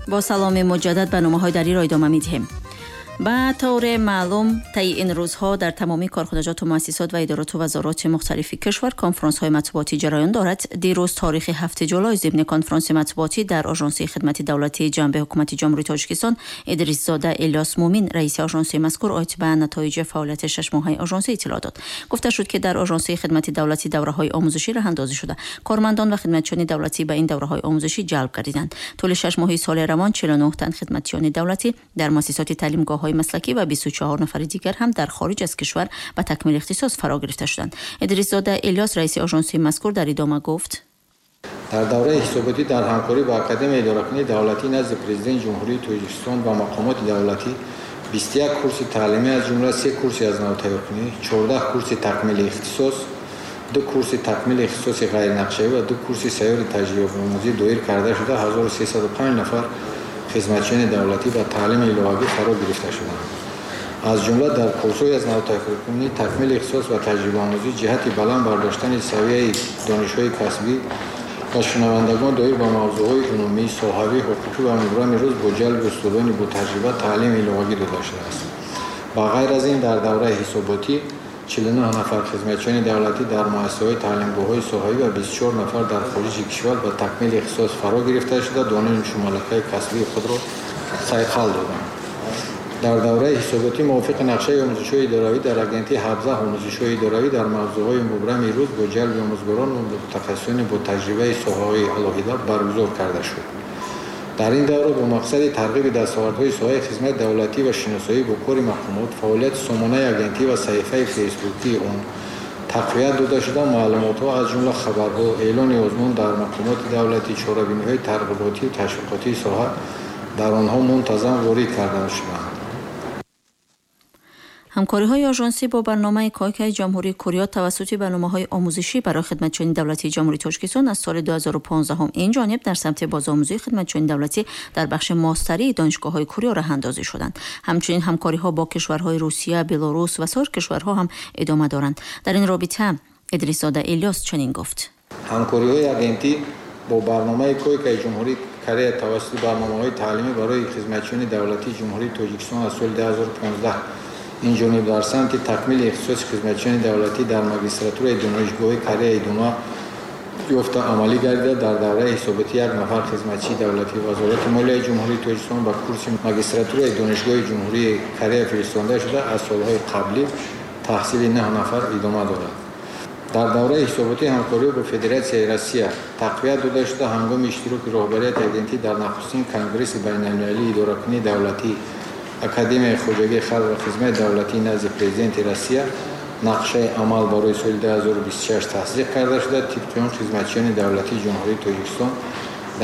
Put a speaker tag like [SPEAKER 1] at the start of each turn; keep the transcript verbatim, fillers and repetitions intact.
[SPEAKER 1] با سلام مجدد به نامه‌های دری را ادامه می‌دهیم. به طور معلوم طی این روزها در تمامی کارخانجات و مؤسسات و ادارات و وزارات مختلف کشور کنفرانس های مطبوعاتی جریان دارد. دیروز تاریخ هفت جولای ضمن کنفرانس مطبوعاتی در آژانس خدمت دولتی جنبه حکومت جمهوری تاجیکستان ادریس زاده الیاس مومین رئیس آژانس مذکور آیت به نتایج فعالیت شش ماهه آژانس اطلاع داد. گفته شد که در آژانس خدمت دولتی دوره‌های آموزشی راه اندازی شده. کارمندان و خدمتچیان دولتی به این دوره‌های آموزشی جلب گردیدند. طول شش ماهه سال روان چهل و نه تن خدمتچیان دولتی در مؤسسات تعلیمگاه‌های مسلکی و بیست و چهار نفر دیگر هم در خارج از کشور به تکمیل اختصاص فرا گرفته شدند. ادریس زاده الیاس رئیس آژانس مذکور در ادامه گفت:
[SPEAKER 2] در دوره حساباتی در همکاری با اکادمی اداره‌کنی دولتی نزد پرزیدنت جمهوری تاجیکستان و مقامات دولتی بیست و یک کورس تعلیمی از جمله سه کورس از نو تیارکنی، چهارده کورس تکمیل اختصاص، دو کورس تکمیل اختصاص غیر نقشه‌ای و دو کورس سیار تجربه آموزی دایر کرده شده هزار و سیصد و پنج نفر خدمتچیان دولتی به تعلیم الهی فرا گرفته شدند. از جمله در کورس‌های از نو تیارکنی تکمیل اختصاص و تجربه آموزی جهت بلند برداشتن سویه دانش‌های کسبی و شنوندگان دایر با موضوعهای عمومی، صحابی، حقوقی و مبرم روز با جلب استادان با تجربه تعلیم الهی داده شده است. با غیر از این در دوره حساباتی چهل و نه نفر خدمتچیان دولتی در مؤسسه‌های تعلیمگاه‌های صحابی و بیست و چهار نفر در خارج کشور به تکمیل اختصاص فرا گرفته شده دانش ملکه کسبی خود را سیقل دادند. در دوره حساباتی موافق نقشه آموزش‌های اداروی در اگنتی حوزه آموزش‌های اداروی در موضوعهای مبرم روز با جلب آموزگاران و متخصصان با تجربه ساحه‌های علاهیده برگزار کرده شد. در این دوره با مقصد ترغیب دستاوردهای ساحه خدمت دولتی و شناسایی با کار مقامات فعالیت سامانه اگنتی و صفحه فیسبوکی آن تقویت داده شده. معلومات‌ها از جمله خبرها، اعلان آزمون در مقامات دولتی، چاره‌بینی‌های ترغیباتی و تشویقاتی ساحه در آنها منتظم وارد کرده شدند.
[SPEAKER 1] همکاری‌های آژانسی با برنامه کاک جمهوری کره توسط برنامه‌های آموزشی برای خدمتچیان دولتی جمهوری تاجیکستان از سال دو هزار و پانزده هم این جانب در سمت بازآموزی خدمتچیان دولتی در بخش ماستری دانشگاه‌های کره راه اندازی شدند. همچنین همکاری‌ها با کشورهای روسیه، بلاروس و سایر کشورها هم ادامه دارند. در این رابطه ادریس زاده الیاس چنین گفت:
[SPEAKER 2] همکاری‌های اگنتی با برنامه کاک جمهوری کره توسط برنامه‌های تعلیمی برای خدمتچیان دولتی جمهوری تاجیکستان از سال دو هزار و پانزده این جانب در سمت تکمیل اختصاص خدمتچیان دولتی در ماجستراتور دانشگاه کره دوما یافته عملی گردید. در دوره حساباتی یک نفر خدمتچی دولتی وزارت مالیه جمهوری تاجیکستان با کورس ماجستراتور دانشگاه جمهوری کره فرستاده شده از سالهای قبلی تحصیل نه نفر ادامه دارد. در دوره حساباتی همکاری با فدراسیون روسیه تقویت داده شده هنگام اشتراک رهبریت اگنتی در نخستین کنگره بین‌المللی اداره‌کنی دولتی اکادمی خواجگی خلق و خدمت دولتی نزد پرزیدنت روسیه نقشه عمل برای سال دو هزار و بیست و شش تصدیق کرده شده. طبق آن خدمتچیان دولتی جمهوری تاجیکستان